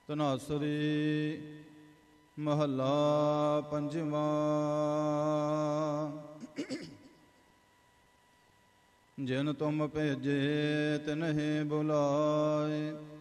ਧਨਾਸਰੀ ਮਹੱਲਾ ਪੰਜਵਾਂ। ਜਿਨ ਤੁਮ ਭੇਜੇ ਤਿਨਹਿ ਬੁਲਾਏ,